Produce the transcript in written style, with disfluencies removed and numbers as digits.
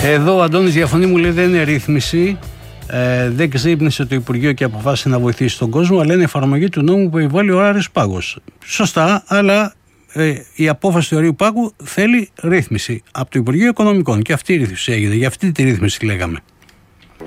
Εδώ ο Αντώνης διαφωνεί, μου λέει δεν είναι ρύθμιση. Δεν ξύπνησε το Υπουργείο και αποφάσισε να βοηθήσει τον κόσμο, αλλά είναι εφαρμογή του νόμου που επιβάλλει ο Άρης Πάγος. Σωστά, αλλά η απόφαση του ορίου πάγου θέλει ρύθμιση από το Υπουργείο Οικονομικών. Και αυτή η ρύθμιση έγινε. Για αυτή τη ρύθμιση λέγαμε.